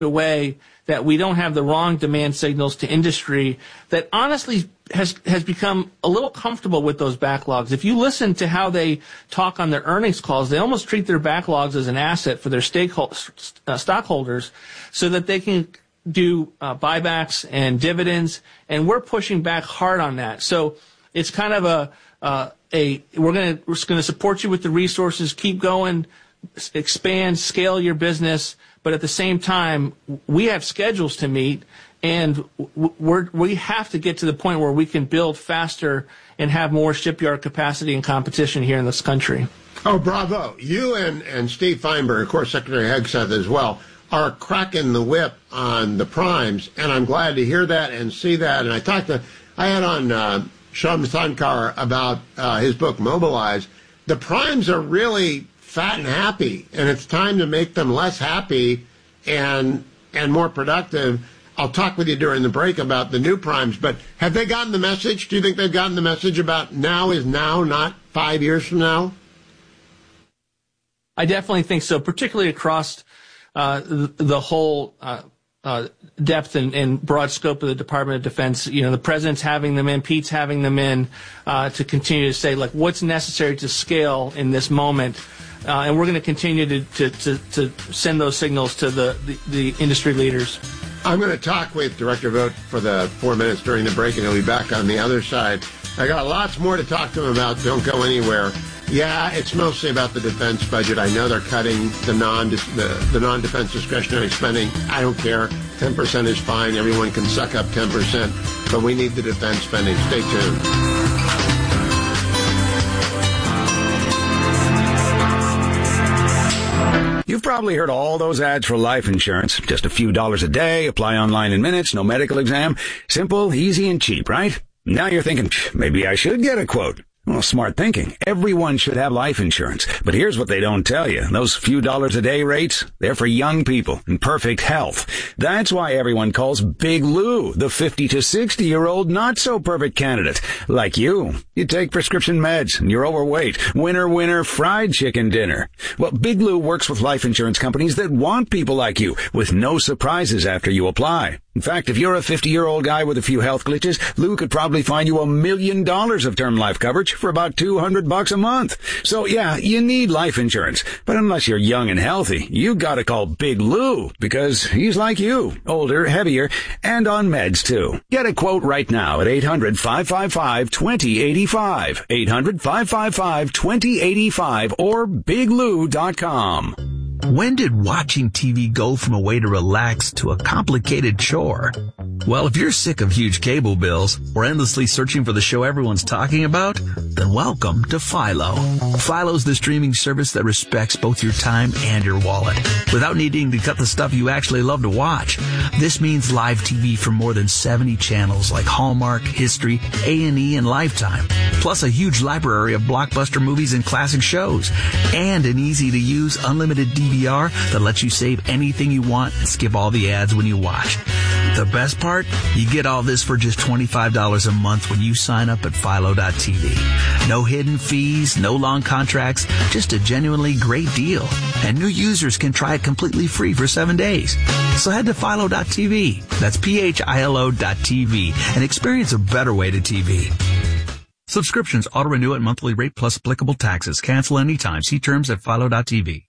way that we don't have the wrong demand signals to industry that honestly has become a little comfortable with those backlogs. If you listen to how they talk on their earnings calls, they almost treat their backlogs as an asset for their stockholders so that they can do buybacks and dividends, and we're pushing back hard on that. So it's kind of we're going to support you with the resources, keep going, expand, scale your business, but at the same time, we have schedules to meet, and we have to get to the point where we can build faster and have more shipyard capacity and competition here in this country. Oh, bravo. You and Steve Feinberg, of course, Secretary Hegseth as well, are cracking the whip on the primes, and I'm glad to hear that and see that. And I had on Sham Thankar about his book, Mobilize. The primes are really fat and happy, and it's time to make them less happy and more productive. I'll talk with you during the break about the new primes, but have they gotten the message? Do you think they've gotten the message about now is now, not 5 years from now? I definitely think so, particularly across the whole depth and broad scope of the Department of Defense. You know, the president's having them in, Pete's having them in to continue to say, like, what's necessary to scale in this moment. And we're going to continue to send those signals to the industry leaders. I'm going to talk with Director Vogt for the 4 minutes during the break, and he'll be back on the other side. I got lots more to talk to him about. Don't go anywhere. Yeah, it's mostly about the defense budget. I know they're cutting the non-defense discretionary spending. I don't care. 10% is fine. Everyone can suck up 10%. But we need the defense spending. Stay tuned. You've probably heard all those ads for life insurance. Just a few dollars a day, apply online in minutes, no medical exam. Simple, easy, and cheap, right? Now you're thinking, maybe I should get a quote. Well, smart thinking. Everyone should have life insurance. But here's what they don't tell you. Those few dollars a day rates, they're for young people in perfect health. That's why everyone calls Big Lou the 50 to 60-year-old not-so-perfect candidate. Like you. You take prescription meds and you're overweight. Winner, fried chicken dinner. Well, Big Lou works with life insurance companies that want people like you with no surprises after you apply. In fact, if you're a 50-year-old guy with a few health glitches, Lou could probably find you $1 million of term life coverage for about $200 a month. So yeah, you need life insurance. But unless you're young and healthy, you gotta call Big Lou because he's like you, older, heavier, and on meds too. Get a quote right now at 800-555-2085. 800-555-2085 or biglou.com. When did watching TV go from a way to relax to a complicated chore? Well, if you're sick of huge cable bills or endlessly searching for the show everyone's talking about, then welcome to Philo. Philo's the streaming service that respects both your time and your wallet without needing to cut the stuff you actually love to watch. This means live TV from more than 70 channels like Hallmark, History, A&E, and Lifetime, plus a huge library of blockbuster movies and classic shows, and an easy-to-use unlimited DVR that lets you save anything you want and skip all the ads when you watch. The best part? You get all this for just $25 a month when you sign up at Philo.tv. No hidden fees, no long contracts, just a genuinely great deal. And new users can try it completely free for 7 days. So head to Philo.tv. That's PHILO.tv and experience a better way to TV. Subscriptions auto-renew at monthly rate plus applicable taxes. Cancel anytime. See terms at Philo.tv.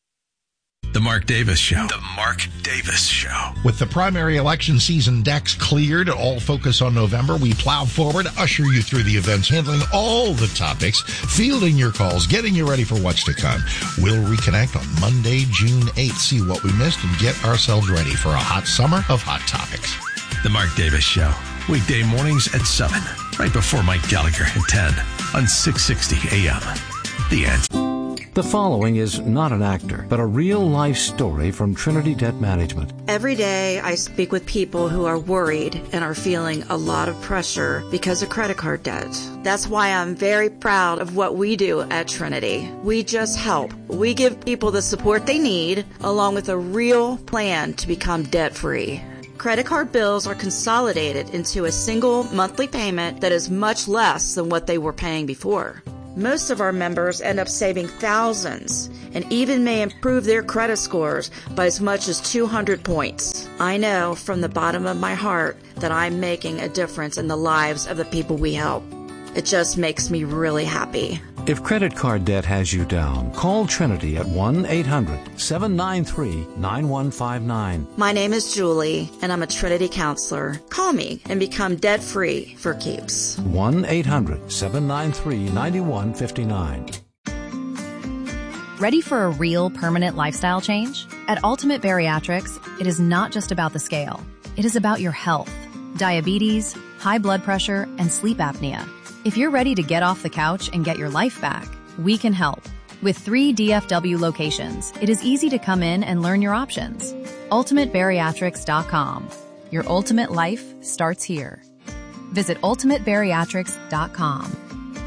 The Mark Davis Show. The Mark Davis Show. With the primary election season decks cleared, all focus on November, we plow forward, usher you through the events, handling all the topics, fielding your calls, getting you ready for what's to come. We'll reconnect on Monday, June 8th, see what we missed, and get ourselves ready for a hot summer of hot topics. The Mark Davis Show. Weekday mornings at 7, right before Mike Gallagher at 10 on 660 AM. The Answer. The following is not an actor, but a real-life story from Trinity Debt Management. Every day I speak with people who are worried and are feeling a lot of pressure because of credit card debt. That's why I'm very proud of what we do at Trinity. We just help. We give people the support they need, along with a real plan to become debt-free. Credit card bills are consolidated into a single monthly payment that is much less than what they were paying before. Most of our members end up saving thousands and even may improve their credit scores by as much as 200 points. I know from the bottom of my heart that I'm making a difference in the lives of the people we help. It just makes me really happy. If credit card debt has you down, call Trinity at 1-800-793-9159. My name is Julie, and I'm a Trinity counselor. Call me and become debt-free for keeps. 1-800-793-9159. Ready for a real permanent lifestyle change? At Ultimate Bariatrics, it is not just about the scale. It is about your health, diabetes, high blood pressure, and sleep apnea. If you're ready to get off the couch and get your life back, we can help. With 3 DFW locations, it is easy to come in and learn your options. UltimateBariatrics.com. Your ultimate life starts here. Visit UltimateBariatrics.com.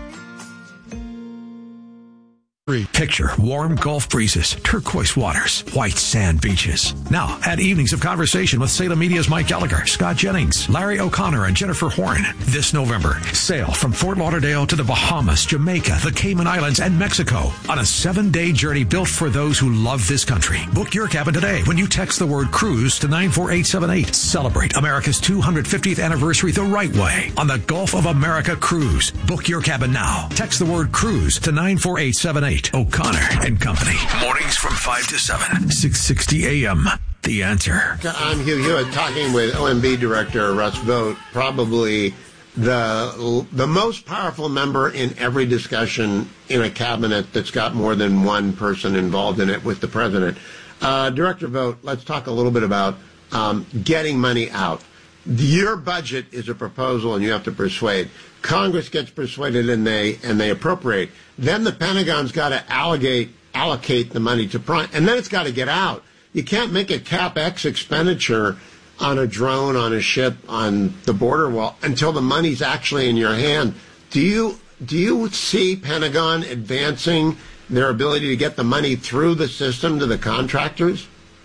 Picture warm Gulf breezes, turquoise waters, white sand beaches. Now, add evenings of conversation with Salem Media's Mike Gallagher, Scott Jennings, Larry O'Connor, and Jennifer Horn. This November, sail from Fort Lauderdale to the Bahamas, Jamaica, the Cayman Islands, and Mexico on a 7-day journey built for those who love this country. Book your cabin today when you text the word cruise to 94878. Celebrate America's 250th anniversary the right way on the Gulf of America Cruise. Book your cabin now. Text the word cruise to 94878. O'Connor and Company. Mornings from 5 to 7, 660 a.m. The Answer. I'm Hugh Hewitt talking with OMB Director Russ Vought, probably the most powerful member in every discussion in a cabinet that's got more than one person involved in it with the president. Director Vought, let's talk a little bit about getting money out. Your budget is a proposal and you have to persuade. Congress gets persuaded and they appropriate. Then the Pentagon's got to allocate the money to prime, and then it's got to get out. You can't make a CapEx expenditure on a drone, on a ship, on the border wall until the money's actually in your hand. Do you see Pentagon advancing their ability to get the money through the system to the contractors?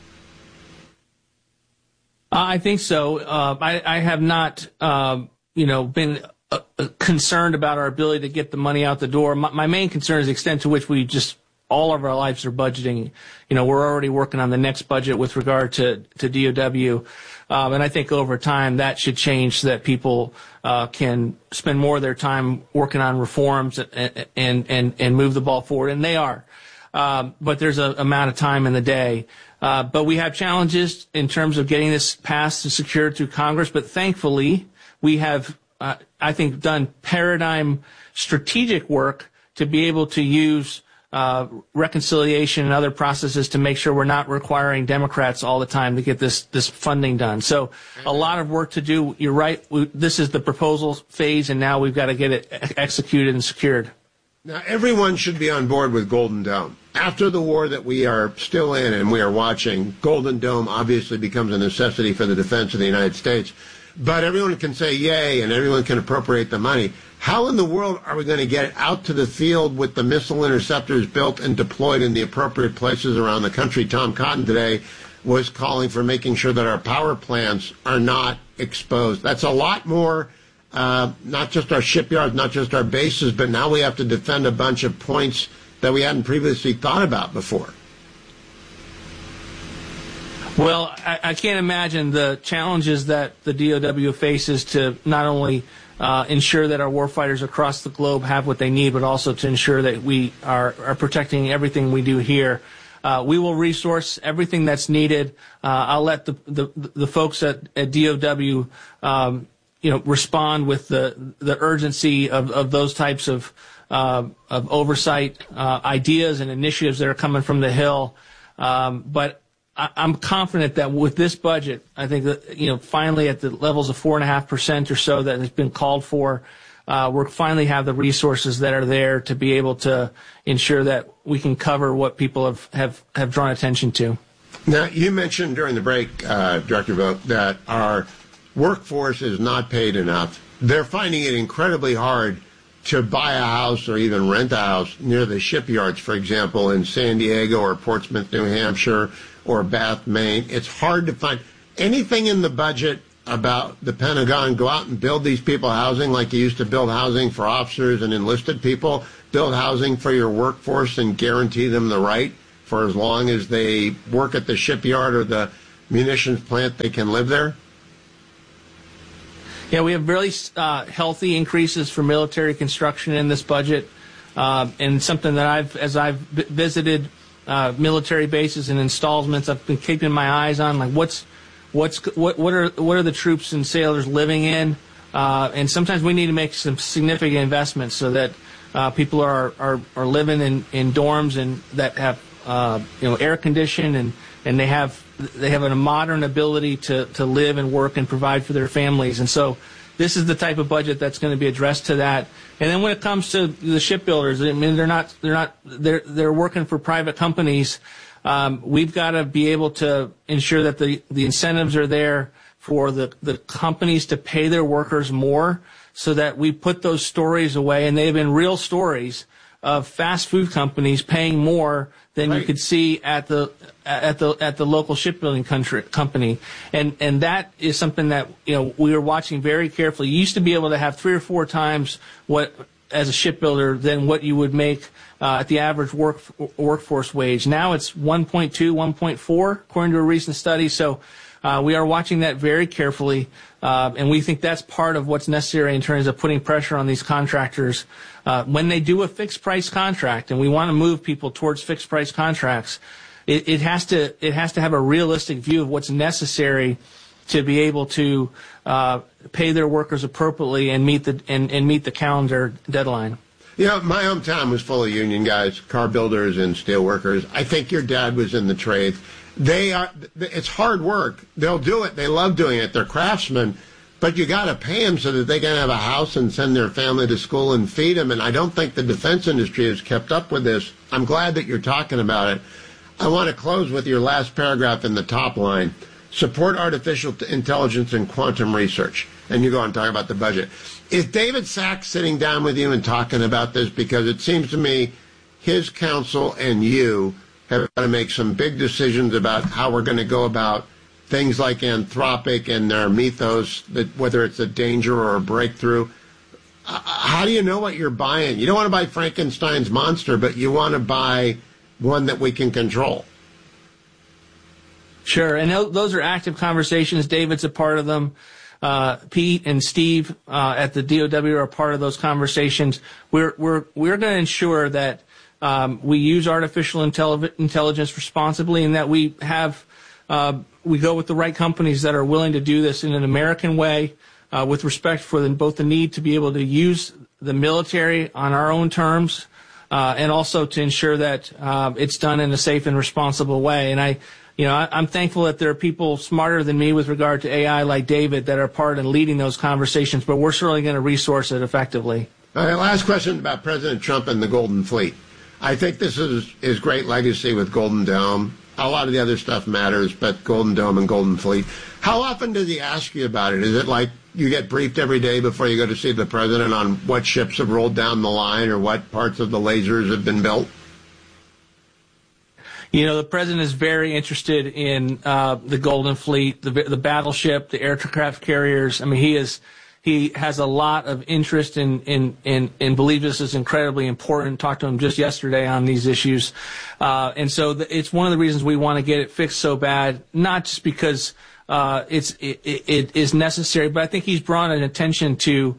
I think so. I have not, been concerned about our ability to get the money out the door. My main concern is the extent to which we just all of our lives are budgeting. We're already working on the next budget with regard to DOW. And I think over time that should change so that people can spend more of their time working on reforms and move the ball forward. And they are. But there's an amount of time in the day. But we have challenges in terms of getting this passed and secured through Congress. But thankfully, we have, I think, done paradigm strategic work to be able to use reconciliation and other processes to make sure we're not requiring Democrats all the time to get this funding done. So a lot of work to do. You're right. This is the proposal phase, and now we've got to get it executed and secured. Now, everyone should be on board with Golden Dome. After the war that we are still in and we are watching, Golden Dome obviously becomes a necessity for the defense of the United States. But everyone can say yay and everyone can appropriate the money. How in the world are we going to get it out to the field with the missile interceptors built and deployed in the appropriate places around the country? Tom Cotton today was calling for making sure that our power plants are not exposed. That's a lot more. Not just our shipyards, not just our bases, but now we have to defend a bunch of points that we hadn't previously thought about before. Well, I can't imagine the challenges that the DOW faces to not only ensure that our warfighters across the globe have what they need, but also to ensure that we are protecting everything we do here. We will resource everything that's needed. I'll let the folks at DOW respond with the urgency of those types of oversight ideas and initiatives that are coming from the Hill. But I'm confident that with this budget, I think that finally at the levels of 4.5% or so that has been called for, we'll finally have the resources that are there to be able to ensure that we can cover what people have drawn attention to. Now, you mentioned during the break, Director Vought, that our workforce is not paid enough. They're finding it incredibly hard to buy a house or even rent a house near the shipyards, for example, in San Diego or Portsmouth, New Hampshire, or Bath, Maine. It's hard to find anything in the budget about the Pentagon go out and build these people housing like you used to build housing for officers and enlisted people, build housing for your workforce and guarantee them the right for as long as they work at the shipyard or the munitions plant, they can live there? Yeah, we have really healthy increases for military construction in this budget, and something that as I've visited military bases and installments, I've been keeping my eyes on, like what are the troops and sailors living in, and sometimes we need to make some significant investments so that people are living in dorms and that have air conditioning and they have a modern ability to live and work and provide for their families. And so this is the type of budget that's going to be addressed to that. And then when it comes to the shipbuilders, I mean, they're working for private companies. We've got to be able to ensure that the incentives are there for the companies to pay their workers more, so that we put those stories away, and they've been real stories of fast food companies paying more than you could see at the local shipbuilding company, and that is something that we are watching very carefully. You used to be able to have 3 or 4 times what as a shipbuilder than what you would make at the average workforce wage. Now it's 1.2, 1.4 according to a recent study. So we are watching that very carefully, and we think that's part of what's necessary in terms of putting pressure on these contractors. When they do a fixed price contract, and we want to move people towards fixed price contracts, it has to have a realistic view of what's necessary to be able to pay their workers appropriately and meet the calendar deadline. My hometown was full of union guys, car builders and steel workers. I think your dad was in the trades. It's hard work. They'll do it. They love doing it. They're craftsmen. But you got to pay them so that they can have a house and send their family to school and feed them. And I don't think the defense industry has kept up with this. I'm glad that you're talking about it. I want to close with your last paragraph in the top line. Support artificial intelligence and quantum research. And you go on and talk about the budget. Is David Sachs sitting down with you and talking about this? Because it seems to me his counsel and you have got to make some big decisions about how we're going to go about things like Anthropic and their mythos, that whether it's a danger or a breakthrough. How do you know what you're buying? You don't want to buy Frankenstein's monster, but you want to buy one that we can control. Sure, and those are active conversations. David's a part of them. Pete and Steve at the DOW are a part of those conversations. We're going to ensure that we use artificial intelligence responsibly, and that we have we go with the right companies that are willing to do this in an American way, with respect for both the need to be able to use the military on our own terms, and also to ensure that it's done in a safe and responsible way. And I'm thankful that there are people smarter than me with regard to AI like David that are part in leading those conversations, but we're certainly going to resource it effectively. All right, last question about President Trump and the Golden Fleet. I think this is his great legacy with Golden Dome. A lot of the other stuff matters, but Golden Dome and Golden Fleet. How often does he ask you about it? Is it like you get briefed every day before you go to see the president on what ships have rolled down the line or what parts of the lasers have been built? The president is very interested in the Golden Fleet, the battleship, the aircraft carriers. I mean, he has a lot of interest in believes this is incredibly important. Talked to him just yesterday on these issues. And so it's one of the reasons we want to get it fixed so bad, not just because it is necessary, but I think he's brought an attention to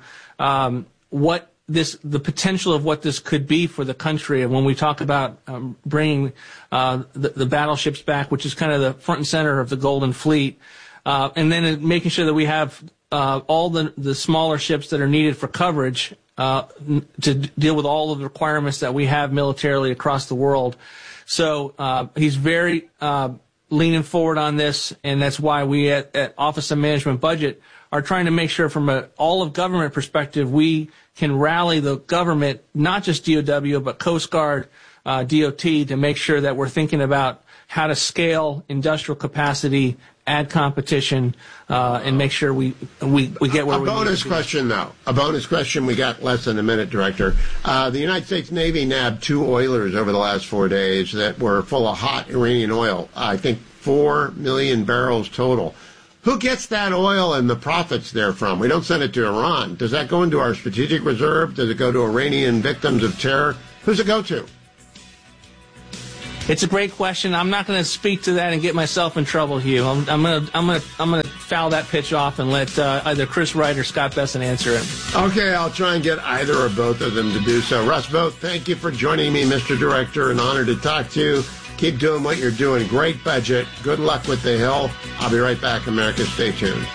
the potential of what this could be for the country. And when we talk about bringing the battleships back, which is kind of the front and center of the Golden Fleet, and then making sure that we have all the smaller ships that are needed for coverage to deal with all of the requirements that we have militarily across the world. So he's very leaning forward on this, and that's why we at Office of Management Budget are trying to make sure from an all-of-government perspective we can rally the government, not just DOW, but Coast Guard, DOT, to make sure that we're thinking about how to scale industrial capacity, add competition, and make sure we get where we need to be. A bonus question, though. A bonus question. We got less than a minute, Director. The United States Navy nabbed 2 oilers over the last 4 days that were full of hot Iranian oil. I think 4 million barrels total. Who gets that oil and the profits therefrom? We don't send it to Iran. Does that go into our strategic reserve? Does it go to Iranian victims of terror? Who's it go to? It's a great question. I'm not going to speak to that and get myself in trouble, Hugh. I'm going to foul that pitch off and let either Chris Wright or Scott Besson answer it. Okay, I'll try and get either or both of them to do so. Russ Vought, thank you for joining me, Mr. Director. An honor to talk to you. Keep doing what you're doing. Great budget. Good luck with the Hill. I'll be right back, America. Stay tuned.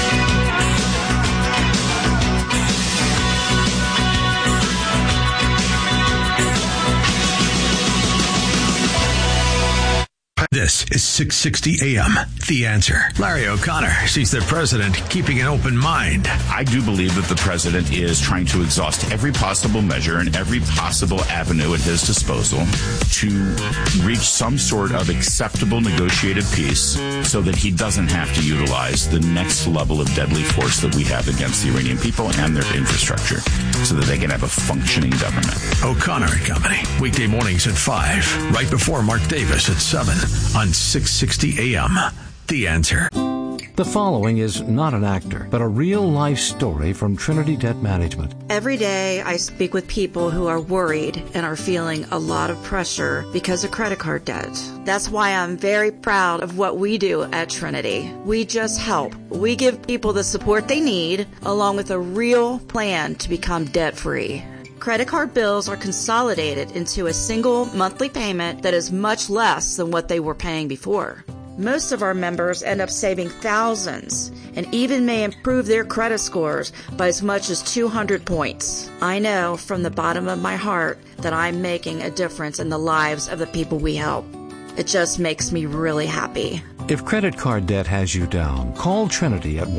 This is 660 AM, The Answer. Larry O'Connor sees the president keeping an open mind. I do believe that the president is trying to exhaust every possible measure and every possible avenue at his disposal to reach some sort of acceptable negotiated peace so that he doesn't have to utilize the next level of deadly force that we have against the Iranian people and their infrastructure so that they can have a functioning government. O'Connor and Company, weekday mornings at 5, right before Mark Davis at 7. On 660 AM, The Answer. The following is not an actor, but a real-life story from Trinity Debt Management. Every day I speak with people who are worried and are feeling a lot of pressure because of credit card debt. That's why I'm very proud of what we do at Trinity. We just help. We give people the support they need, along with a real plan to become debt-free. Credit card bills are consolidated into a single monthly payment that is much less than what they were paying before. Most of our members end up saving thousands and even may improve their credit scores by as much as 200 points. I know from the bottom of my heart that I'm making a difference in the lives of the people we help. It just makes me really happy. If credit card debt has you down, call Trinity at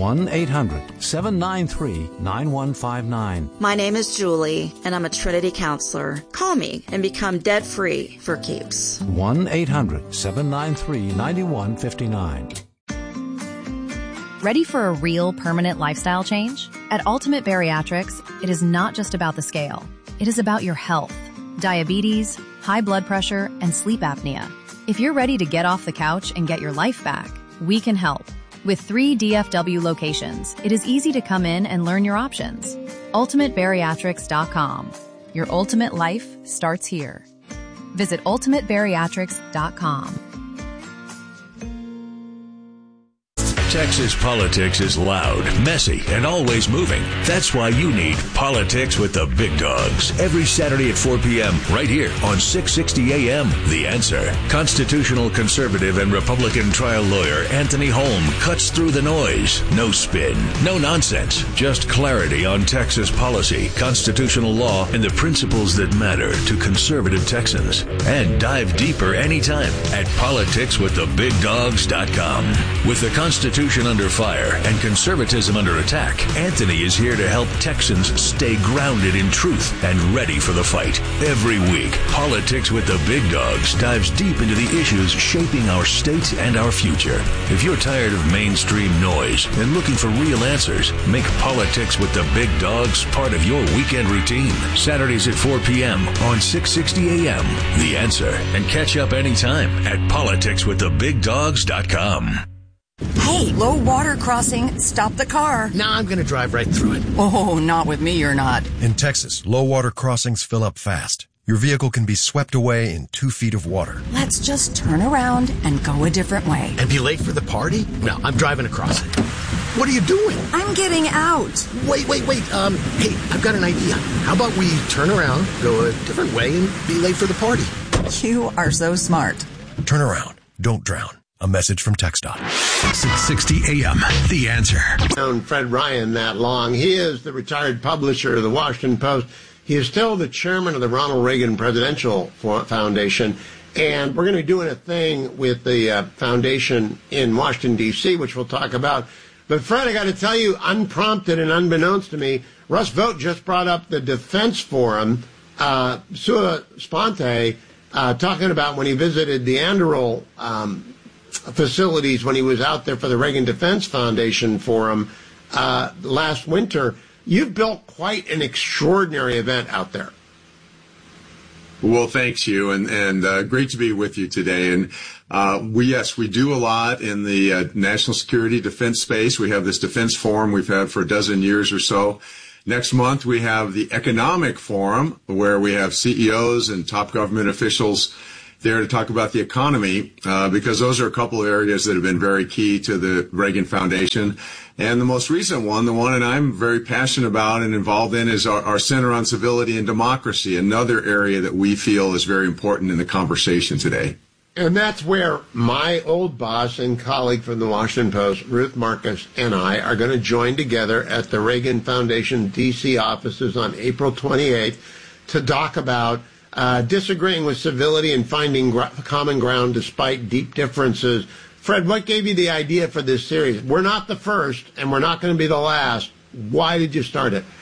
1-800-793-9159. My name is Julie, and I'm a Trinity counselor. Call me and become debt-free for keeps. 1-800-793-9159. Ready for a real permanent lifestyle change? At Ultimate Bariatrics, it is not just about the scale. It is about your health, diabetes, high blood pressure, and sleep apnea. If you're ready to get off the couch and get your life back, we can help. With 3 DFW locations, it is easy to come in and learn your options. UltimateBariatrics.com. Your ultimate life starts here. Visit UltimateBariatrics.com. Texas politics is loud, messy, and always moving. That's why you need Politics with the Big Dogs. Every Saturday at 4 p.m. right here on 660 AM. The Answer. Constitutional conservative and Republican trial lawyer Anthony Holm cuts through the noise. No spin, no nonsense. Just clarity on Texas policy, constitutional law, and the principles that matter to conservative Texans. And dive deeper anytime at politicswiththebigdogs.com. With the Constitution under fire and conservatism under attack, Anthony is here to help Texans stay grounded in truth and ready for the fight. Every week, Politics with the Big Dogs dives deep into the issues shaping our state and our future. If you're tired of mainstream noise and looking for real answers, make Politics with the Big Dogs part of your weekend routine. Saturdays at 4 p.m. on 660 AM. The Answer. And catch up anytime at politicswiththebigdogs.com. Hey, low water crossing. Stop the car. Nah, I'm going to drive right through it. Oh, not with me, you're not. In Texas, low water crossings fill up fast. Your vehicle can be swept away in 2 feet of water. Let's just turn around and go a different way. And be late for the party? No, I'm driving across it. What are you doing? I'm getting out. Wait. Hey, I've got an idea. How about we turn around, go a different way, and be late for the party? You are so smart. Turn around. Don't drown. A message from TxDOT. 660 AM, The Answer. Known Fred Ryan that long. He is the retired publisher of the Washington Post. He is still the chairman of the Ronald Reagan Presidential Foundation. And we're going to be doing a thing with the foundation in Washington, D.C., which we'll talk about. But, Fred, I got to tell you, unprompted and unbeknownst to me, Russ Vought just brought up the Defense Forum, Sua Sponte, talking about when he visited the Anderl facilities when he was out there for the Reagan Defense Foundation Forum last winter. You've built quite an extraordinary event out there. Well, thanks, Hugh, and great to be with you today. And We do a lot in the national security defense space. We have this defense forum we've had for a dozen years or so. Next month, we have the economic forum where we have CEOs and top government officials there to talk about the economy, because those are a couple of areas that have been very key to the Reagan Foundation. And the most recent one, the one that I'm very passionate about and involved in, is our Center on Civility and Democracy, another area that we feel is very important in the conversation today. And that's where my old boss and colleague from the Washington Post, Ruth Marcus, and I are going to join together at the Reagan Foundation D.C. offices on April 28th to talk about disagreeing with civility and finding common ground despite deep differences. Fred, what gave you the idea for this series? We're not the first, and we're not going to be the last. Why did you start it?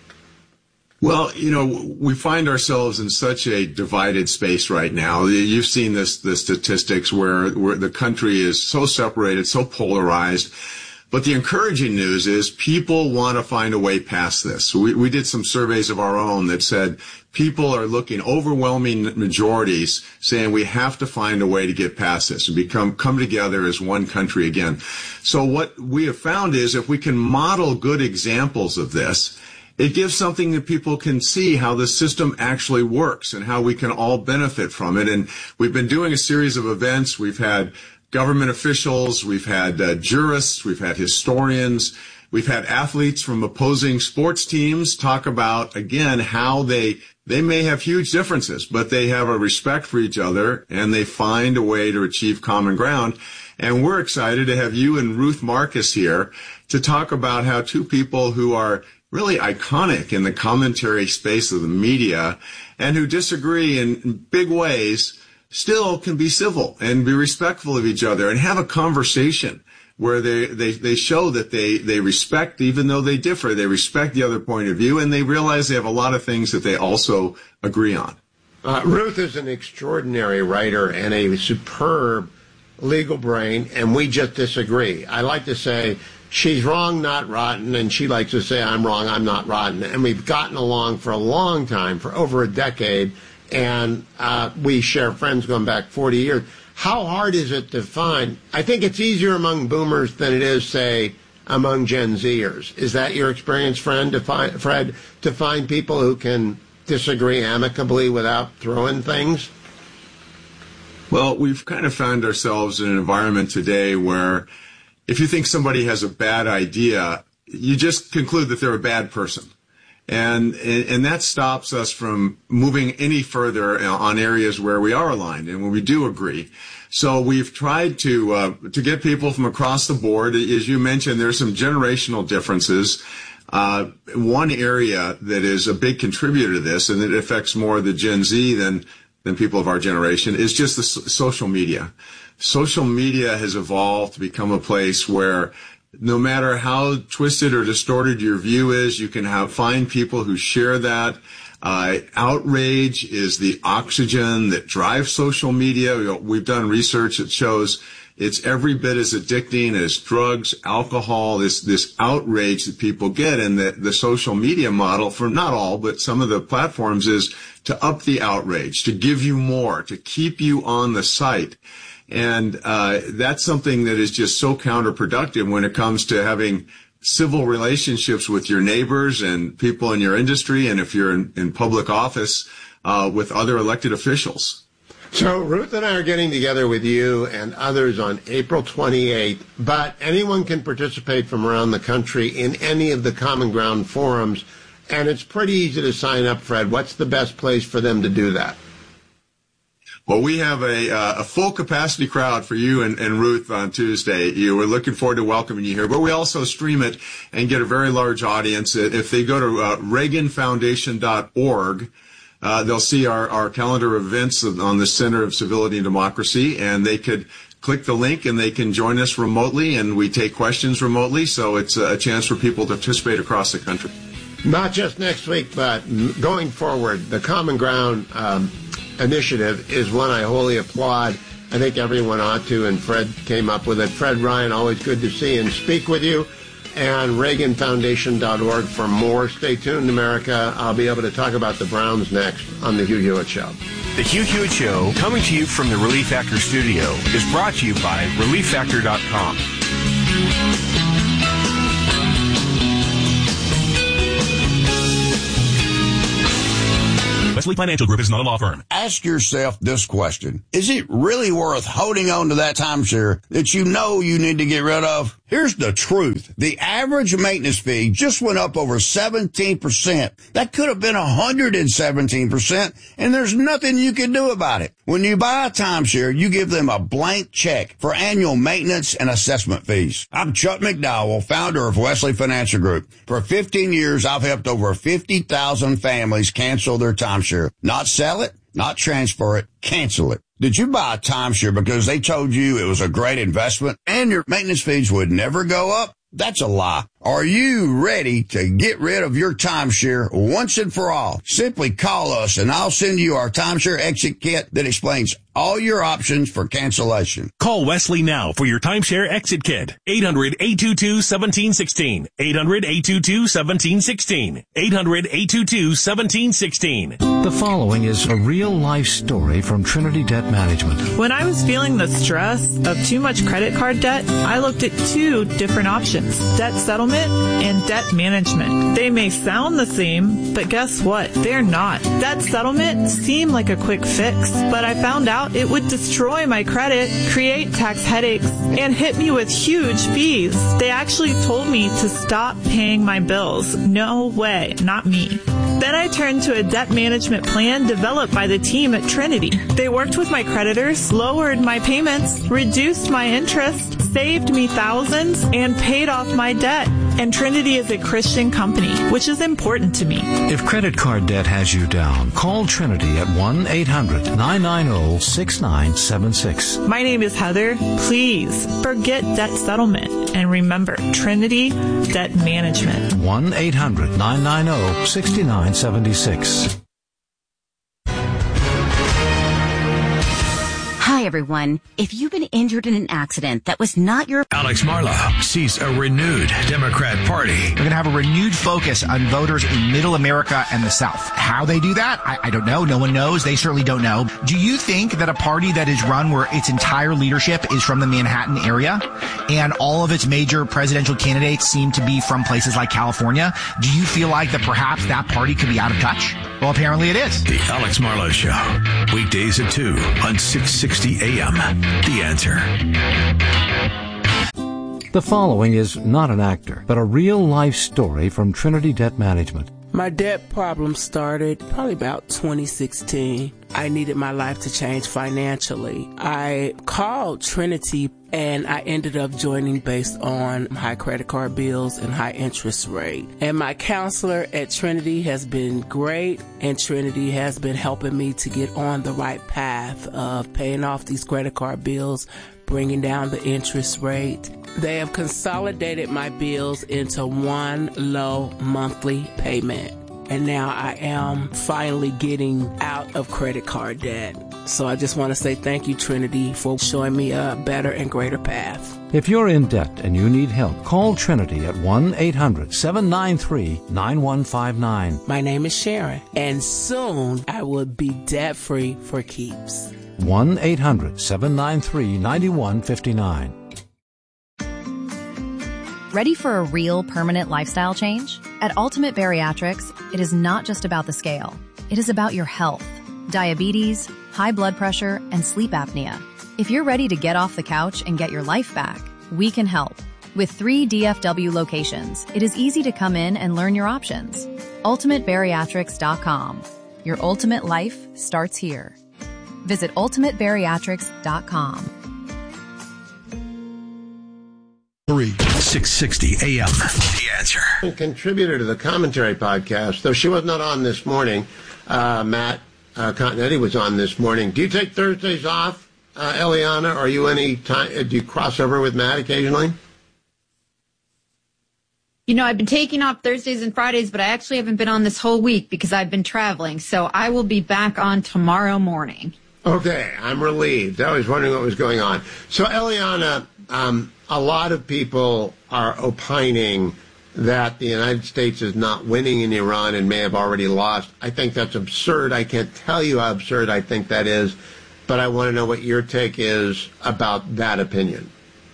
Well, we find ourselves in such a divided space right now. You've seen the statistics where the country is so separated, so polarized. But the encouraging news is people want to find a way past this. We did some surveys of our own that said people are looking, overwhelming majorities, saying we have to find a way to get past this and come together as one country again. So what we have found is if we can model good examples of this, it gives something that people can see how the system actually works and how we can all benefit from it. And we've been doing a series of events. We've had government officials, we've had jurists, we've had historians, we've had athletes from opposing sports teams talk about, again, how they may have huge differences, but they have a respect for each other and they find a way to achieve common ground. And we're excited to have you and Ruth Marcus here to talk about how two people who are really iconic in the commentary space of the media and who disagree in big ways still can be civil and be respectful of each other and have a conversation where they show that they respect, even though they differ, they respect the other point of view and they realize they have a lot of things that they also agree on. Ruth is an extraordinary writer and a superb legal brain, and we just disagree. I like to say she's wrong, not rotten, and she likes to say I'm wrong, I'm not rotten. And we've gotten along for a long time, for over a decade, and we share friends going back 40 years. How hard is it to find? I think it's easier among boomers than it is, say, among Gen Zers. Is that your experience, Fred, to find people who can disagree amicably without throwing things? Well, we've kind of found ourselves in an environment today where if you think somebody has a bad idea, you just conclude that they're a bad person. And that stops us from moving any further on areas where we are aligned and where we do agree. So we've tried to get people from across the board. As you mentioned, there's some generational differences. One area that is a big contributor to this, and it affects more the Gen Z than people of our generation, is just the social media. Social media has evolved to become a place where no matter how twisted or distorted your view is, you can find people who share that. Outrage is the oxygen that drives social media. We've done research that shows it's every bit as addicting as drugs, alcohol, this outrage that people get. And the social media model, for not all, but some of the platforms, is to up the outrage, to give you more, to keep you on the site. And that's something that is just so counterproductive when it comes to having civil relationships with your neighbors and people in your industry, and if you're in public office, with other elected officials. So Ruth and I are getting together with you and others on April 28th, but anyone can participate from around the country in any of the Common Ground forums, and it's pretty easy to sign up, Fred. What's the best place for them to do that? Well, we have a full capacity crowd for you and Ruth on Tuesday. We're looking forward to welcoming you here, but we also stream it and get a very large audience. If they go to reaganfoundation.org, they'll see our calendar of events on the Center of Civility and Democracy, and they could click the link and they can join us remotely, and we take questions remotely, so it's a chance for people to participate across the country. Not just next week, but going forward, the Common Ground initiative is one I wholly applaud. I think everyone ought to, and Fred came up with it. Fred Ryan, always good to see and speak with you. And ReaganFoundation.org for more. Stay tuned, America. I'll be able to talk about the Browns next on The Hugh Hewitt Show. The Hugh Hewitt Show, coming to you from the Relief Factor studio, is brought to you by ReliefFactor.com. Wesley Financial Group is not a law firm. Ask yourself this question. Is it really worth holding on to that timeshare that you know you need to get rid of? Here's the truth. The average maintenance fee just went up over 17%. That could have been 117%, and there's nothing you can do about it. When you buy a timeshare, you give them a blank check for annual maintenance and assessment fees. I'm Chuck McDowell, founder of Wesley Financial Group. For 15 years, I've helped over 50,000 families cancel their timeshare. Not sell it, not transfer it, cancel it. Did you buy a timeshare because they told you it was a great investment and your maintenance fees would never go up? That's a lie. Are you ready to get rid of your timeshare once and for all? Simply call us and I'll send you our timeshare exit kit that explains all your options for cancellation. Call Wesley now for your timeshare exit kit. 800-822-1716. 800-822-1716. 800-822-1716. The following is a real-life story from Trinity Debt Management. When I was feeling the stress of too much credit card debt, I looked at two different options: debt settlement and debt management. They may sound the same, but guess what? They're not. Debt settlement seemed like a quick fix, but I found out it would destroy my credit, create tax headaches, and hit me with huge fees. They actually told me to stop paying my bills. No way, not me. Then I turned to a debt management plan developed by the team at Trinity. They worked with my creditors, lowered my payments, reduced my interest, saved me thousands, and paid off my debt. And Trinity is a Christian company, which is important to me. If credit card debt has you down, call Trinity at 1-800-990-6976. My name is Heather. Please forget debt settlement and remember Trinity Debt Management. 1-800-990-6976. Hi, everyone. If you've been injured in an accident that was not your... Alex Marla sees a renewed Democrat Party. They're going to have a renewed focus on voters in Middle America and the South. How they do that, I don't know. No one knows. They certainly don't know. Do you think that a party that is run where its entire leadership is from the Manhattan area and all of its major presidential candidates seem to be from places like California, do you feel like that perhaps that party could be out of touch? Well, apparently it is. The Alex Marla Show. Weekdays at 2 on 660 AM. The Answer. The following is not an actor, but a real-life story from Trinity Debt Management. My debt problem started probably about 2016. I needed my life to change financially. I called Trinity and I ended up joining based on high credit card bills and high interest rate. And my counselor at Trinity has been great, and Trinity has been helping me to get on the right path of paying off these credit card bills, bringing down the interest rate. They have consolidated my bills into one low monthly payment. And now I am finally getting out of credit card debt. So I just want to say thank you, Trinity, for showing me a better and greater path. If you're in debt and you need help, call Trinity at 1-800-793-9159. My name is Sharon, and soon I will be debt-free for keeps. 1-800-793-9159. Ready for a real permanent lifestyle change? At Ultimate Bariatrics, it is not just about the scale. It is about your health, diabetes, high blood pressure, and sleep apnea. If you're ready to get off the couch and get your life back, we can help. With 3 DFW locations, it is easy to come in and learn your options. UltimateBariatrics.com. Your ultimate life starts here. Visit UltimateBariatrics.com. 660 AM. The Answer. A contributor to the Commentary podcast, though she was not on this morning. Matt Continetti was on this morning. Do you take Thursdays off, Eliana? Are you any time? Do you cross over with Matt occasionally? You know, I've been taking off Thursdays and Fridays, but I actually haven't been on this whole week because I've been traveling. So I will be back on tomorrow morning. Okay, I'm relieved. I was wondering what was going on. So, Eliana, a lot of people are opining that the United States is not winning in Iran and may have already lost. I think that's absurd. I can't tell you how absurd I think that is, but I want to know what your take is about that opinion.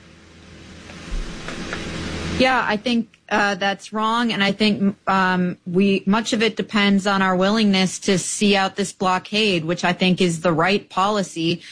Yeah, I think that's wrong, and I think much of it depends on our willingness to see out this blockade, which I think is the right policy.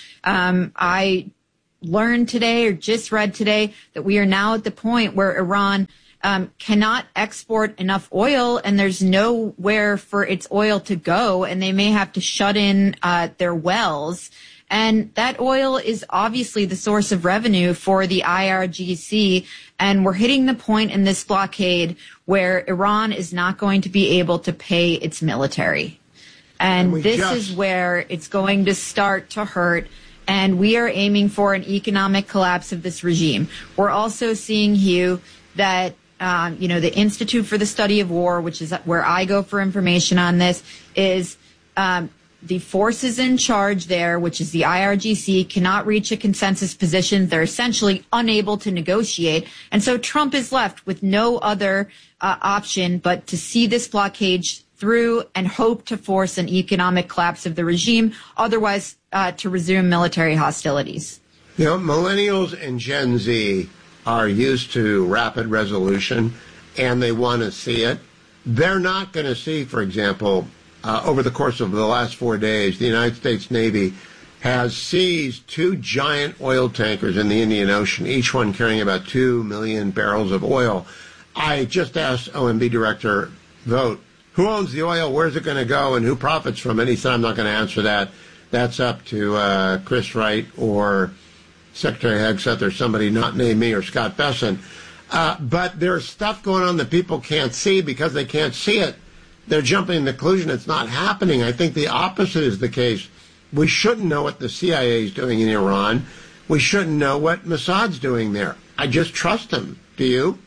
I learned today, or just read today, that we are now at the point where Iran cannot export enough oil, and there's nowhere for its oil to go, and they may have to shut in their wells. And that oil is obviously the source of revenue for the IRGC. And we're hitting the point in this blockade where Iran is not going to be able to pay its military. And this is where it's going to start to hurt. And we are aiming for an economic collapse of this regime. We're also seeing, Hugh, that the Institute for the Study of War, which is where I go for information on this, is the forces in charge there, which is the IRGC, cannot reach a consensus position. They're essentially unable to negotiate. And so Trump is left with no other option but to see this blockade through and hope to force an economic collapse of the regime, otherwise to resume military hostilities. Millennials and Gen Z are used to rapid resolution, and they want to see it. They're not going to see, for example, over the course of the last 4 days, the United States Navy has seized 2 giant oil tankers in the Indian Ocean, each one carrying about 2 million barrels of oil. I just asked OMB Director Vogt, who owns the oil, where's it going to go, and who profits from it? He said, I'm not going to answer that. That's up to Chris Wright or Secretary Hegseth or somebody not named me or Scott Bessent. But there's stuff going on that people can't see because they can't see it. They're jumping to the conclusion it's not happening. I think the opposite is the case. We shouldn't know what the CIA is doing in Iran. We shouldn't know what Mossad's doing there. I just trust them. Do you?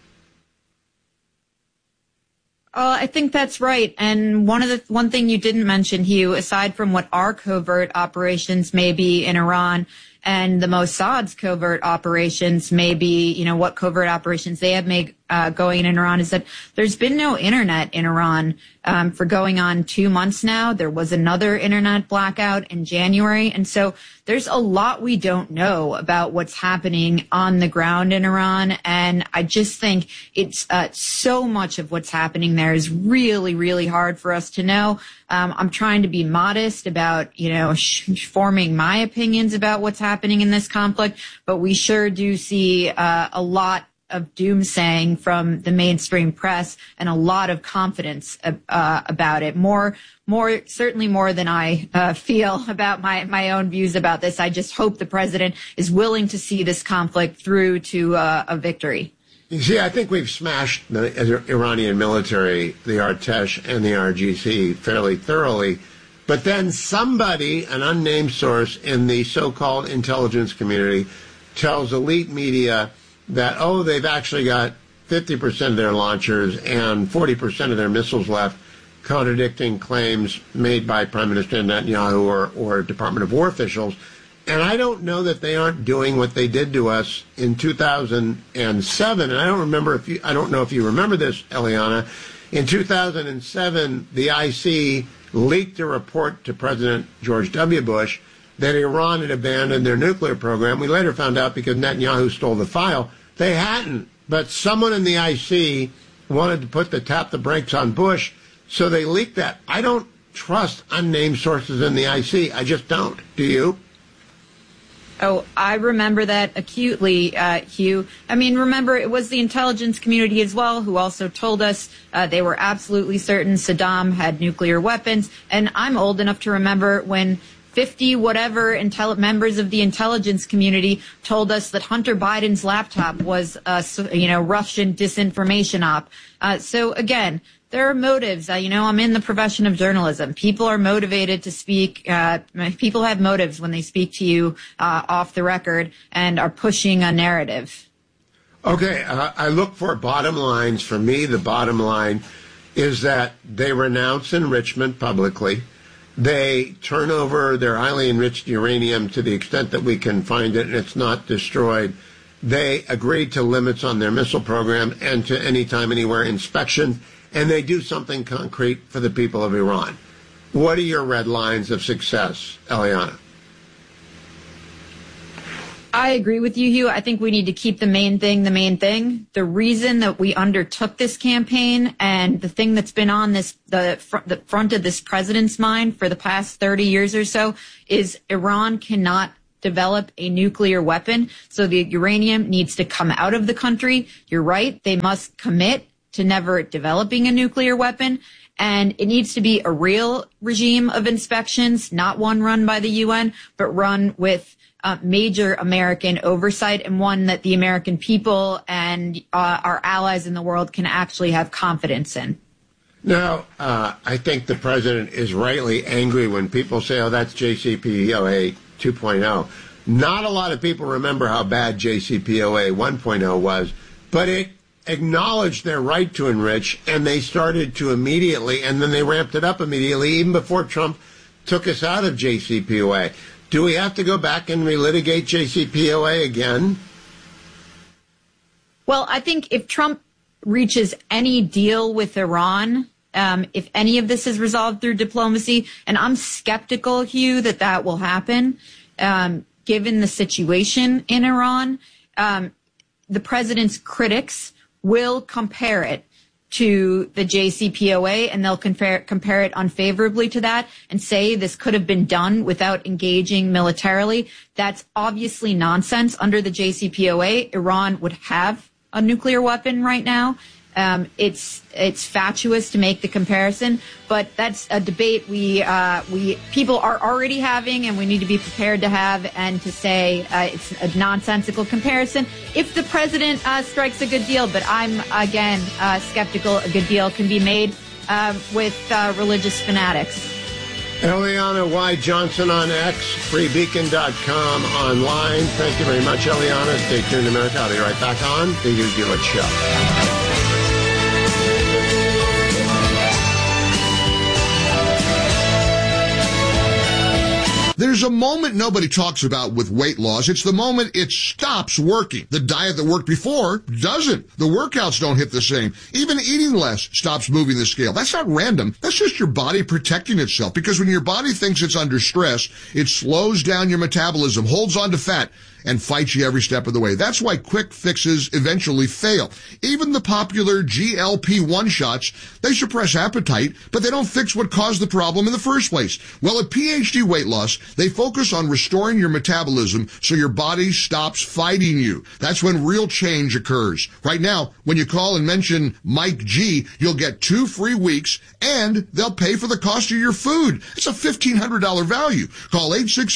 I think that's right. And one thing you didn't mention, Hugh, aside from what our covert operations may be in Iran and the Mossad's covert operations may be, what covert operations they have made going in Iran, is that there's been no internet in Iran for going on 2 months now. There was another internet blackout in January. And so there's a lot we don't know about what's happening on the ground in Iran. And I just think it's so much of what's happening there is really, really hard for us to know. I'm trying to be modest about, forming my opinions about what's happening in this conflict, but we sure do see a lot of doomsaying from the mainstream press and a lot of confidence about it. Certainly more than I feel about my own views about this. I just hope the president is willing to see this conflict through to a victory. You see, I think we've smashed the Iranian military, the Artesh and the IRGC, fairly thoroughly. But then somebody, an unnamed source in the so-called intelligence community, tells elite media that, they've actually got 50% of their launchers and 40% of their missiles left, contradicting claims made by Prime Minister Netanyahu or Department of War officials. And I don't know that they aren't doing what they did to us in 2007. And I don't know if you remember this, Eliana. In 2007, the IC leaked a report to President George W. Bush that Iran had abandoned their nuclear program. We later found out because Netanyahu stole the file. They hadn't. But someone in the IC wanted to tap the brakes on Bush, so they leaked that. I don't trust unnamed sources in the IC. I just don't. Do you? Oh, I remember that acutely, Hugh. I mean, remember, it was the intelligence community as well who also told us they were absolutely certain Saddam had nuclear weapons. And I'm old enough to remember when 50 whatever members of the intelligence community told us that Hunter Biden's laptop was Russian disinformation op. So again, there are motives. I'm in the profession of journalism. People are motivated to speak. People have motives when they speak to you off the record and are pushing a narrative. Okay, I look for bottom lines. For me, the bottom line is that they renounce enrichment publicly. They turn over their highly enriched uranium to the extent that we can find it and it's not destroyed. They agreed to limits on their missile program and to anytime, anywhere inspection, and they do something concrete for the people of Iran. What are your red lines of success, Eliana? I agree with you, Hugh. I think we need to keep the main thing the main thing. The reason that we undertook this campaign and the thing that's been on the front of this president's mind for the past 30 years or so is Iran cannot develop a nuclear weapon. So the uranium needs to come out of the country. You're right. They must commit to never developing a nuclear weapon. And it needs to be a real regime of inspections, not one run by the UN, but run with major American oversight, and one that the American people and our allies in the world can actually have confidence in. Now, I think the president is rightly angry when people say, oh, that's JCPOA 2.0. Not a lot of people remember how bad JCPOA 1.0 was, but it acknowledged their right to enrich, and they started to immediately, and then they ramped it up immediately, even before Trump took us out of JCPOA. Do we have to go back and relitigate JCPOA again? Well, I think if Trump reaches any deal with Iran, if any of this is resolved through diplomacy, and I'm skeptical, Hugh, that will happen, given the situation in Iran, the president's critics will compare it to the JCPOA, and they'll compare it unfavorably to that and say this could have been done without engaging militarily. That's obviously nonsense. Under the JCPOA, Iran would have a nuclear weapon right now. It's fatuous to make the comparison, but that's a debate we people are already having, and we need to be prepared to have, and to say it's a nonsensical comparison if the president strikes a good deal. But I'm again skeptical a good deal can be made with religious fanatics. Eliana Y. Johnson on X, freebeacon.com online. Thank you very much, Eliana. Stay tuned, America. I'll be right back on the Hugh Hewitt Show. There's a moment nobody talks about with weight loss. It's the moment it stops working. The diet that worked before doesn't. The workouts don't hit the same. Even eating less stops moving the scale. That's not random. That's just your body protecting itself. Because when your body thinks it's under stress, it slows down your metabolism, holds on to fat, and fights you every step of the way. That's why quick fixes eventually fail. Even the popular GLP-1 shots, they suppress appetite, but they don't fix what caused the problem in the first place. Well, at PhD Weight Loss, they focus on restoring your metabolism so your body stops fighting you. That's when real change occurs. Right now, when you call and mention Mike G, you'll get 2 free weeks, and they'll pay for the cost of your food. It's a $1,500 value. Call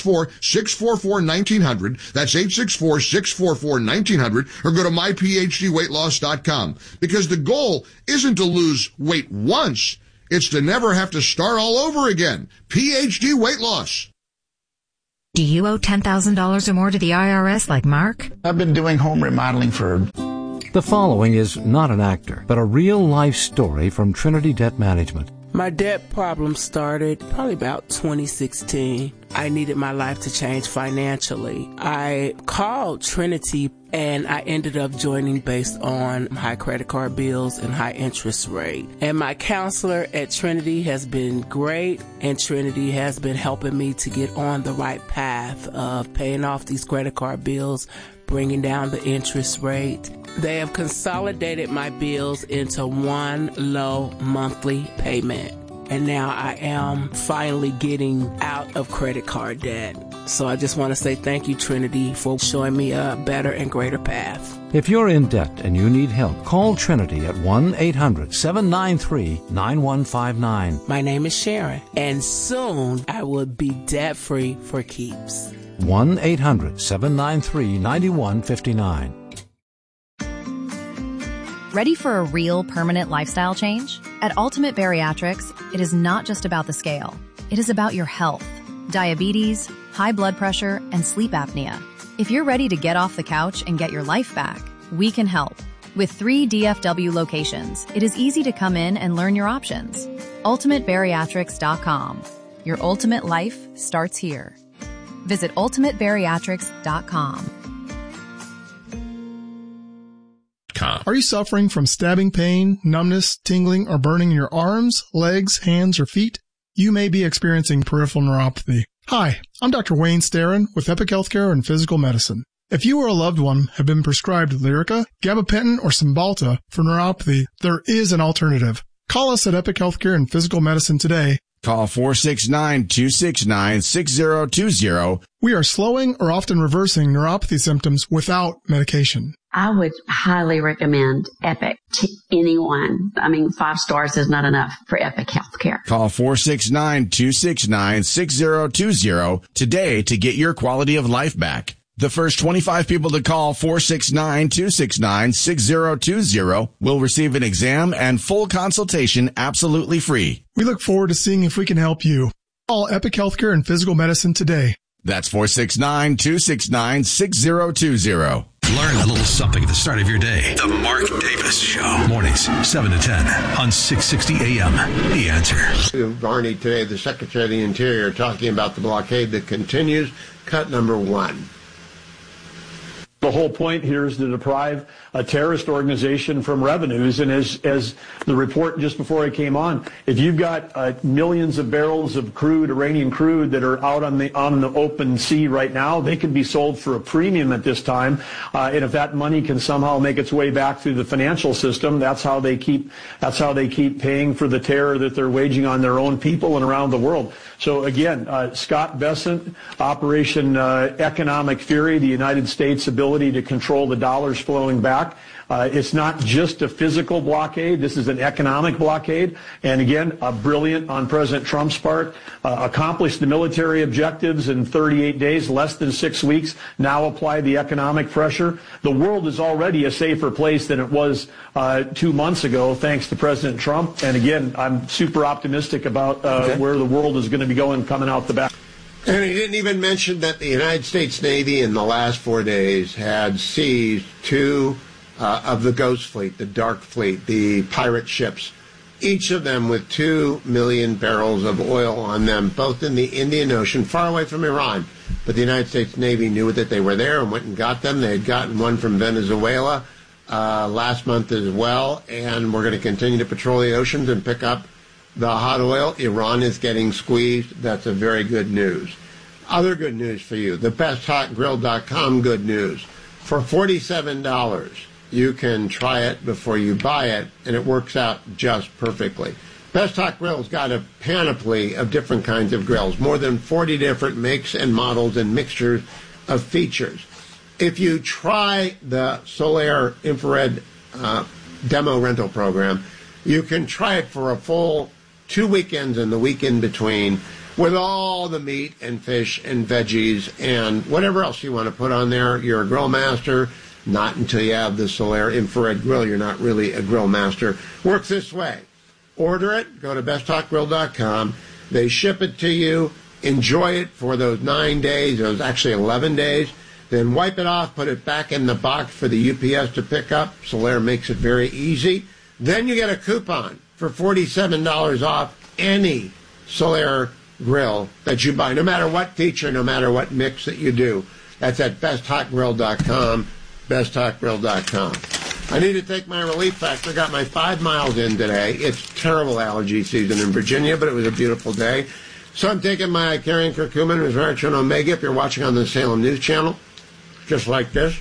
864-644-1900. That's 864-644-1900, or go to myphdweightloss.com. Because the goal isn't to lose weight once, it's to never have to start all over again. PhD Weight Loss. Do you owe $10,000 or more to the IRS like Mark? I've been doing home remodeling for... The following is not an actor, but a real-life story from Trinity Debt Management. My debt problem started probably about 2016. I needed my life to change financially. I called Trinity, and I ended up joining based on high credit card bills and high interest rate. And my counselor at Trinity has been great, and Trinity has been helping me to get on the right path of paying off these credit card bills, bringing down the interest rate. They have consolidated my bills into one low monthly payment. And now I am finally getting out of credit card debt. So I just want to say thank you, Trinity, for showing me a better and greater path. If you're in debt and you need help, call Trinity at 1-800-793-9159. My name is Sharon, and soon I will be debt-free for keeps. 1-800-793-9159. Ready for a real permanent lifestyle change? At Ultimate Bariatrics, it is not just about the scale. It is about your health, diabetes, high blood pressure, and sleep apnea. If you're ready to get off the couch and get your life back, we can help. With 3 DFW locations, it is easy to come in and learn your options. UltimateBariatrics.com. Your ultimate life starts here. Visit UltimateBariatrics.com. EpiCalcare.com. Are you suffering from stabbing pain, numbness, tingling, or burning in your arms, legs, hands, or feet? You may be experiencing peripheral neuropathy. Hi, I'm Dr. Wayne Starin with Epic Healthcare and Physical Medicine. If you or a loved one have been prescribed Lyrica, gabapentin, or Cymbalta for neuropathy, there is an alternative. Call us at Epic Healthcare and Physical Medicine today. Call 469-269-6020. We are slowing or often reversing neuropathy symptoms without medication. I would highly recommend Epic to anyone. 5 stars is not enough for Epic Healthcare. Call 469-269-6020 today to get your quality of life back. The first 25 people to call 469-269-6020 will receive an exam and full consultation absolutely free. We look forward to seeing if we can help you. Call Epic Healthcare and Physical Medicine today. That's 469-269-6020. Learn a little something at the start of your day. The Mark Davis Show. Mornings, 7 to 10 on 660 AM. The Answer. Varney today, the Secretary of the Interior, talking about the blockade that continues. Cut number 1. The whole point here is to deprive a terrorist organization from revenues. And as the report just before I came on, if you've got millions of barrels of crude, Iranian crude, that are out on the open sea right now, they could be sold for a premium at this time. And if that money can somehow make its way back through the financial system, that's how they keep paying for the terror that they're waging on their own people and around the world. So again, Scott Bessent, Operation Economic Fury, the United States' ability to control the dollars flowing back. It's not just a physical blockade. This is an economic blockade. And again, brilliant on President Trump's part. Accomplished the military objectives in 38 days, less than 6 weeks. Now apply the economic pressure. The world is already a safer place than it was 2 months ago, thanks to President Trump. And again, I'm super optimistic about where the world is going to be going coming out the back. And he didn't even mention that the United States Navy in the last 4 days had seized 2 of the Ghost Fleet, the Dark Fleet, the pirate ships, each of them with 2 million barrels of oil on them, both in the Indian Ocean, far away from Iran. But the United States Navy knew that they were there and went and got them. They had gotten one from Venezuela last month as well, and we're going to continue to patrol the oceans and pick up the hot oil. Iran is getting squeezed. That's a very good news. Other good news for you, the BestHotGrill.com good news. For $47, you can try it before you buy it, and it works out just perfectly. Best Hot Grill's got a panoply of different kinds of grills, more than 40 different makes and models and mixtures of features. If you try the Solaire infrared demo rental program, you can try it for a full 2 weekends and the week in between with all the meat and fish and veggies and whatever else you want to put on there. You're a grill master. Not until you have the Solaire infrared grill. You're not really a grill master. Works this way. Order it. Go to BestHotGrill.com. They ship it to you. Enjoy it for those 9 days. It was actually 11 days. Then wipe it off. Put it back in the box for the UPS to pick up. Solaire makes it very easy. Then you get a coupon for $47 off any Solaire grill that you buy, no matter what feature, no matter what mix that you do. That's at BestHotGrill.com. BestHotGrill.com. I need to take my relief factor. Got my 5 miles in today. It's terrible allergy season in Virginia, but it was a beautiful day. So I'm taking my carrying curcumin, resveratrol, omega. If you're watching on the Salem News Channel, just like this.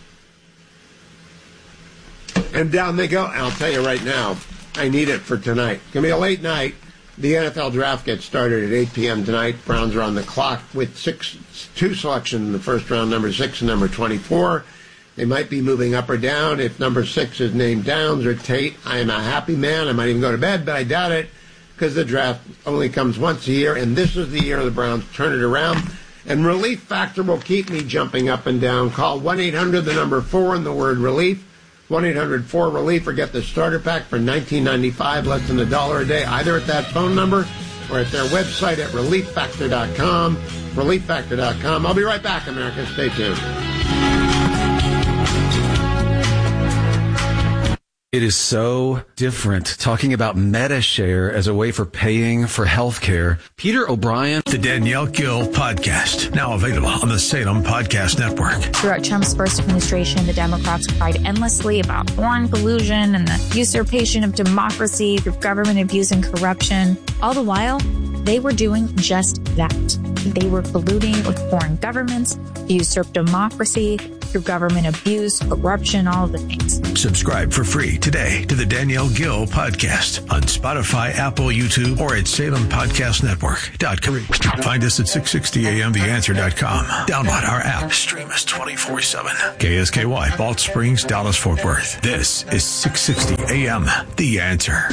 And down they go. And I'll tell you right now, I need it for tonight. It's going to be a late night. The NFL draft gets started at 8 p.m. tonight. Browns are on the clock with 2 selections in the first round, number 6 and number 24. They might be moving up or down. If number 6 is named Downs or Tate, I am a happy man. I might even go to bed, but I doubt it because the draft only comes once a year, and this is the year the Browns turn it around. And Relief Factor will keep me jumping up and down. Call 1-800, the number 4, and the word relief. 1-800-4RELIEF, or get the starter pack for $19.95, less than $1 a day, either at that phone number or at their website at ReliefFactor.com. ReliefFactor.com. I'll be right back, America. Stay tuned. It is so different talking about MediShare as a way for paying for healthcare. Peter O'Brien. The Danielle Gill Podcast, now available on the Salem Podcast Network. Throughout Trump's first administration, the Democrats cried endlessly about foreign collusion and the usurpation of democracy through government abuse and corruption. All the while, they were doing just that. They were colluding with foreign governments, usurp democracy through government abuse, corruption, all of the things. Subscribe for free today to the Danielle Gill Podcast on Spotify, Apple, YouTube, or at SalemPodcastNetwork.com. Find us at 660amtheanswer.com. Download our app. Stream us 24/7. KSKY, Balch Springs, Dallas, Fort Worth. This is 660 AM, The Answer.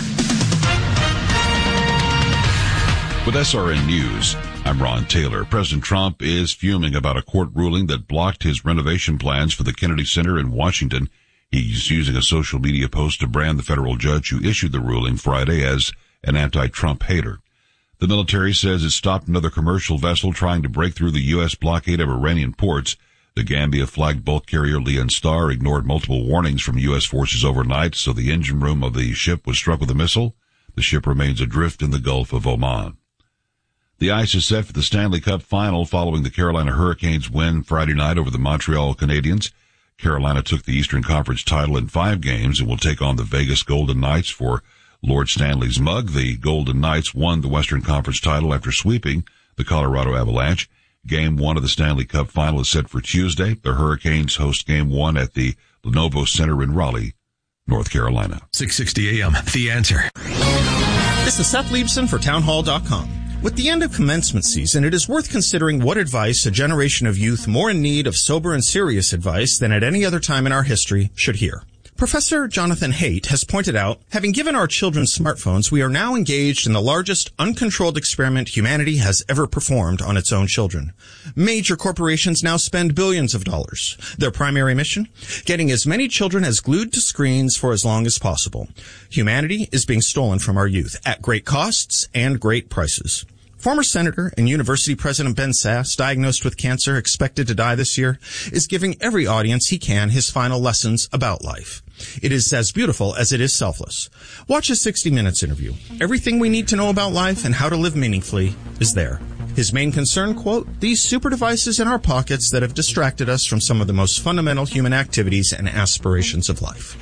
With SRN News, I'm Ron Taylor. President Trump is fuming about a court ruling that blocked his renovation plans for the Kennedy Center in Washington. He's using a social media post to brand the federal judge who issued the ruling Friday as an anti-Trump hater. The military says it stopped another commercial vessel trying to break through the U.S. blockade of Iranian ports. The Gambia-flagged bulk carrier Leon Star ignored multiple warnings from U.S. forces overnight, so the engine room of the ship was struck with a missile. The ship remains adrift in the Gulf of Oman. The ice is set for the Stanley Cup final following the Carolina Hurricanes' win Friday night over the Montreal Canadiens. Carolina took the Eastern Conference title in 5 games and will take on the Vegas Golden Knights for Lord Stanley's mug. The Golden Knights won the Western Conference title after sweeping the Colorado Avalanche. Game 1 of the Stanley Cup final is set for Tuesday. The Hurricanes host Game 1 at the Lenovo Center in Raleigh, North Carolina. 660 AM, The Answer. This is Seth Liebson for Townhall.com. With the end of commencement season, it is worth considering what advice a generation of youth more in need of sober and serious advice than at any other time in our history should hear. Professor Jonathan Haidt has pointed out, having given our children smartphones, we are now engaged in the largest uncontrolled experiment humanity has ever performed on its own children. Major corporations now spend billions of dollars. Their primary mission? Getting as many children as glued to screens for as long as possible. Humanity is being stolen from our youth at great costs and great prices. Former Senator and University President Ben Sasse, diagnosed with cancer, expected to die this year, is giving every audience he can his final lessons about life. It is as beautiful as it is selfless. Watch his 60 Minutes interview. Everything we need to know about life and how to live meaningfully is there. His main concern, quote, these super devices in our pockets that have distracted us from some of the most fundamental human activities and aspirations of life.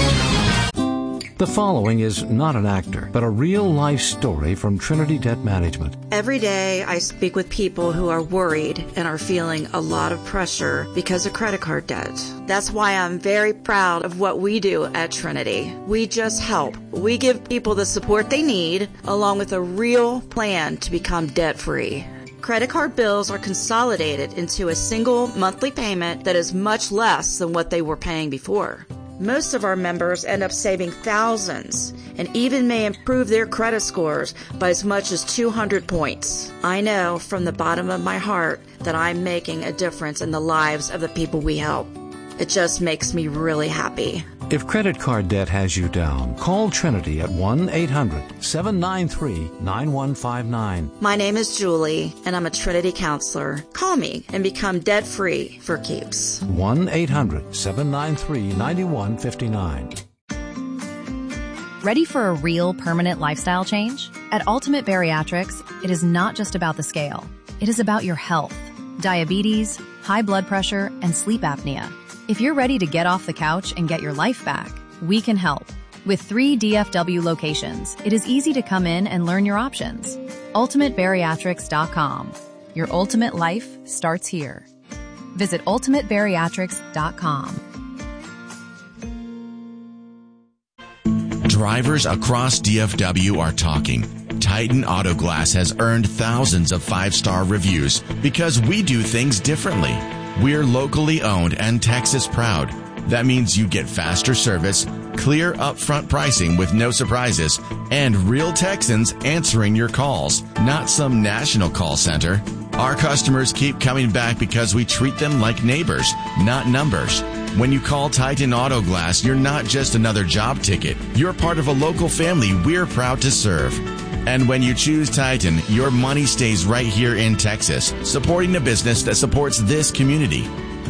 The following is not an actor, but a real-life story from Trinity Debt Management. Every day I speak with people who are worried and are feeling a lot of pressure because of credit card debt. That's why I'm very proud of what we do at Trinity. We just help. We give people the support they need, along with a real plan to become debt-free. Credit card bills are consolidated into a single monthly payment that is much less than what they were paying before. Most of our members end up saving thousands and even may improve their credit scores by as much as 200 points. I know from the bottom of my heart that I'm making a difference in the lives of the people we help. It just makes me really happy. If credit card debt has you down, call Trinity at 1-800-793-9159. My name is Julie, and I'm a Trinity counselor. Call me and become debt-free for keeps. 1-800-793-9159. Ready for a real permanent lifestyle change? At Ultimate Bariatrics, it is not just about the scale. It is about your health, diabetes, high blood pressure, and sleep apnea. If you're ready to get off the couch and get your life back, we can help. With 3 DFW locations, it is easy to come in and learn your options. UltimateBariatrics.com. Your ultimate life starts here. Visit UltimateBariatrics.com. Drivers across DFW are talking. Titan Auto Glass has earned thousands of 5-star reviews because we do things differently. We're locally owned and Texas proud. That means you get faster service, clear upfront pricing with no surprises, and real Texans answering your calls, not some national call center. Our customers keep coming back because we treat them like neighbors, not numbers. When you call Titan Auto Glass, you're not just another job ticket. You're part of a local family we're proud to serve. And when you choose Titan, your money stays right here in Texas, supporting a business that supports this community.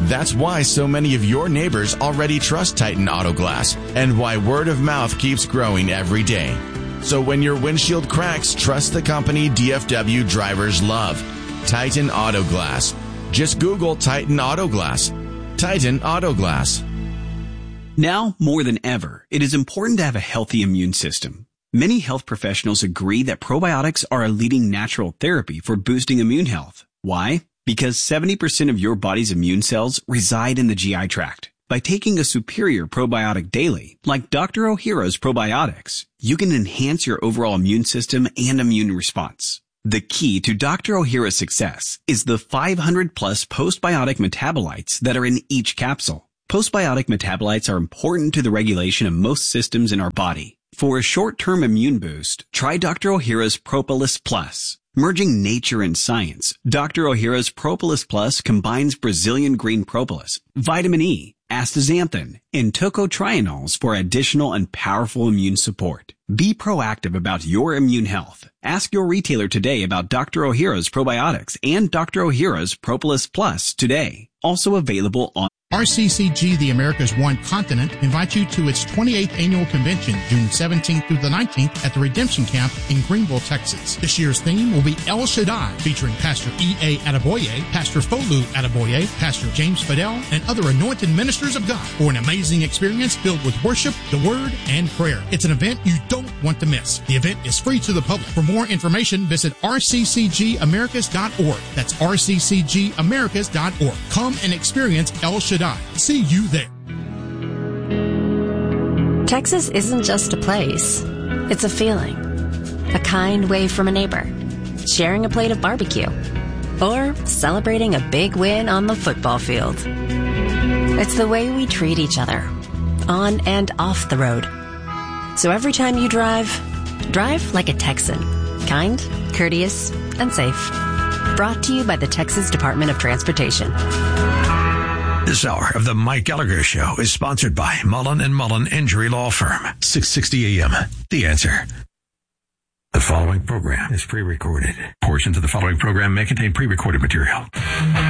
That's why so many of your neighbors already trust Titan Auto Glass, and why word of mouth keeps growing every day. So when your windshield cracks, trust the company DFW drivers love. Titan Auto Glass. Just Google Titan Auto Glass. Titan Auto Glass. Now, more than ever, it is important to have a healthy immune system. Many health professionals agree that probiotics are a leading natural therapy for boosting immune health. Why? Because 70% of your body's immune cells reside in the GI tract. By taking a superior probiotic daily, like Dr. Ohhira's probiotics, you can enhance your overall immune system and immune response. The key to Dr. Ohhira's success is the 500-plus postbiotic metabolites that are in each capsule. Postbiotic metabolites are important to the regulation of most systems in our body. For a short-term immune boost, try Dr. Ohhira's Propolis Plus. Merging nature and science, Dr. Ohhira's Propolis Plus combines Brazilian green propolis, vitamin E, astaxanthin, and tocotrienols for additional and powerful immune support. Be proactive about your immune health. Ask your retailer today about Dr. Ohhira's probiotics and Dr. Ohhira's Propolis Plus today. Also available on RCCG, the America's One Continent, invites you to its 28th annual convention, June 17th through the 19th at the Redemption Camp in Greenville, Texas. This year's theme will be El Shaddai, featuring Pastor E.A. Adeboye, Pastor Folu Adeboye, Pastor James Fidel, and other anointed ministers of God for an amazing experience filled with worship, the Word, and prayer. It's an event you don't want to miss. The event is free to the public. For more information, visit rccgamericas.org. That's rccgamericas.org. Come and experience El Shaddai. See you there. Texas isn't just a place. It's a feeling. A kind wave from a neighbor. Sharing a plate of barbecue. Or celebrating a big win on the football field. It's the way we treat each other. On and off the road. So every time you drive like a Texan. Kind, courteous, and safe. Brought to you by the Texas Department of Transportation. This hour of the Mike Gallagher Show is sponsored by Mullen & Mullen Injury Law Firm. 660 AM. The Answer. The following program is pre-recorded. Portions of the following program may contain pre-recorded material.